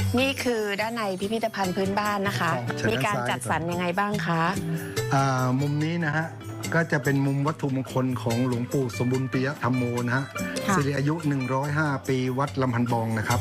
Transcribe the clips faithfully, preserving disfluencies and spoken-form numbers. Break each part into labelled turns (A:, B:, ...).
A: นี่คือด้านในพิพิธภัณฑ์พื้นบ้านนะคะมีการจัดสรรยังไงบ้างคะ
B: มุมนี้นะฮะก็จะเป็นมุมวัตถุมงคลของหลวงปู่สมบูรณ์ปิยธรรมโมนะฮะสิริอายุหนึ่งร้อยห้าปีวัดลำพันบองนะครับ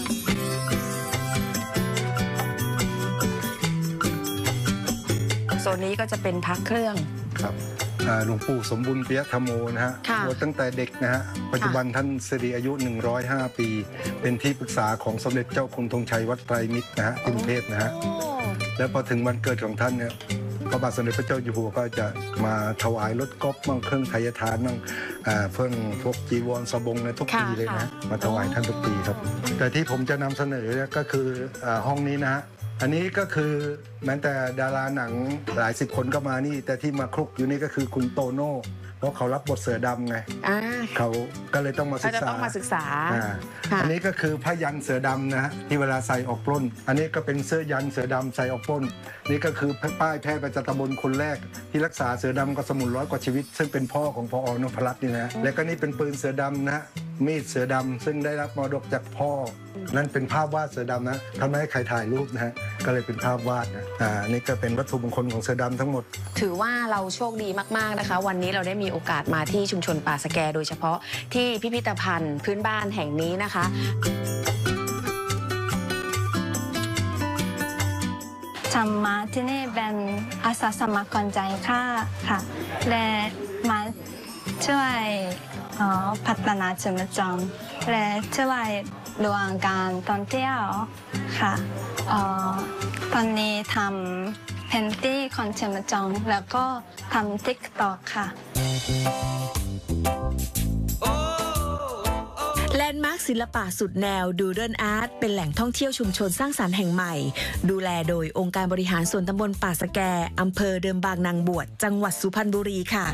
A: โซนนี้ก็จะเป็นพระเครื่อง
B: ครับหลวงปู่สมบูรณ์ปิยธรรมโมนะฮะบวชตั้งแต่เด็กนะฮะปัจจุบันท่านสิริอายุหนึ่งร้อยห้าปีเป็นที่ปรึกษาของสมเด็จเจ้าคุณธงชัยวัดไตรมิตรนะฮะกรุงเทพนะฮะแล้วพอถึงวันเกิดของท่านเนี่ยพระบาทสมเด็จพระเจ้าอยู่หัวก็จะมาถวายรถก๊อฟมั่งเครื่องไถ่ทานมั่งเพิ่งพวกจีวรสบงในทุกปีเลยนะมาถวายท่านทุกปีครับแต่ที่ผมจะนำเสนอก็คือห้องนี้นะฮะอันนี้ก็คือแม้แต่ดาราหนังหลายสิบคนก็มานี่แต่ที่มาคลุกอยู่นี่ก็คือคุณโตโน่เพราะเขารับบทเสือดำไงเขาก็เลยต้องมาศึกษา
A: ต้องมาศึกษา
B: อันนี้ก็คือผ้ายันเสือดำนะฮะที่เวลาใส่ออกปล้นอันนี้ก็เป็นเสื้อยันเสือดำใส่ออกปล้นนี่ก็คือป้ายแพทย์ประจำตำบลคนแรกที่รักษาเสือดำกับสมุนร้อยกว่าชีวิตซึ่งเป็นพ่อของพอนพรัตน์นี่นะแล้วก็นี่เป็นปืนเสือดำนะมีดเสือดำซึ่งได้รับมรดกจากพ่อนั่นเป็นภาพวาดเสือดำนะทำให้ใครถ่ายรูปนะฮะก็เลยเป็นภาพวาดนะอ่านี่ก็เป็นวัตถุมงคลของเสือดำทั้งหมด
A: ถือว่าเราโชคดีมากๆนะคะวันนี้เราได้มีโอกาสมาที่ชุมชนป่าสแกโดยเฉพาะที่พิพิธภัณฑ์พื้นบ้านแห่งนี้นะคะ
C: จำมาที่นี่เป็นอาสาสมัครคนใจค่าค่ะและมาช่วยพัฒนาชุมชนและช่วยรวมการท่องเที่ยวค่ะตอนนี้ทำเพนตี้คอนชุมชนแล้วก็ทำติ๊กต็อกค่ะ
D: แลนด์มาร์คศิลปะสุดแนวดูเดิลอาร์ตเป็นแหล่งท่องเที่ยวชุมชนสร้างสรรค์แห่งใหม่ดูแลโดยองค์การบริหารส่วนตำบลป่าสแกอำเภอเดิมบางนางบวชจังหวัดสุพรรณบุรีค่ะ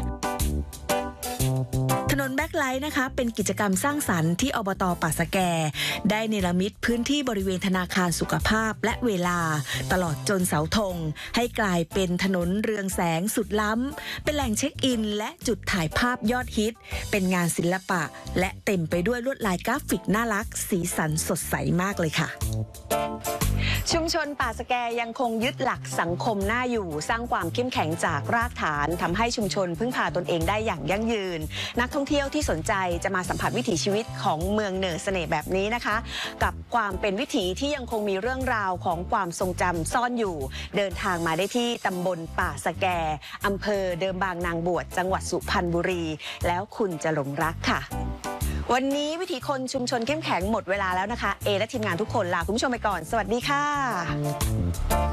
D: ถนนแบ็คไลท์นะคะเป็นกิจกรรมสร้างสรรค์ที่อบต.ป่าสแกได้เนรมิตพื้นที่บริเวณธนาคารสุขภาพและเวลาตลอดจนเสาธงให้กลายเป็นถนนเรืองแสงสุดล้ำเป็นแหล่งเช็คอินและจุดถ่ายภาพยอดฮิตเป็นงานศิลปะและเต็มไปด้วยลวดลายกราฟิกน่ารักสีสันสดใสมากเลยค่ะ
A: ชุมชนป่าสแกยังคงยึดหลักสังคมน่าอยู่สร้างความเข้มแข็งจากรากฐานทำให้ชุมชนพึ่งพาตนเองได้อย่างยั่งยืนนักท่องเที่ยวที่สนใจจะมาสัมผัสวิถีชีวิตของเมืองเหนือเสน่ห์แบบนี้นะคะกับความเป็นวิถีที่ยังคงมีเรื่องราวของความทรงจำซ่อนอยู่เดินทางมาได้ที่ตำบลป่าสแกอำเภอเดิมบางนางบวชจังหวัดสุพรรณบุรีแล้วคุณจะหลงรักค่ะวันนี้วิถีคนชุมชนเข้มแข็งหมดเวลาแล้วนะคะเอและทีมงานทุกคนลาคุณผู้ชมไปก่อนสวัสดีค่ะ